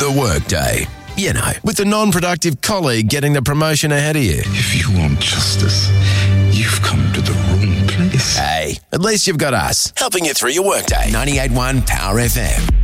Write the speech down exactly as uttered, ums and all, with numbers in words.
The workday. You know, with the non-productive colleague getting the promotion ahead of you. If you want justice, you've come to the wrong place. Hey, at least you've got us, helping you through your workday. ninety-eight point one Power F M.